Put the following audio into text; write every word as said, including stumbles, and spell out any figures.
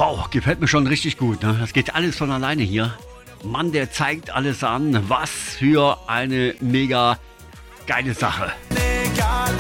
Wow, gefällt mir schon richtig gut. Ne? Das geht alles von alleine hier. Mann, der zeigt alles an. Was für eine mega geile Sache.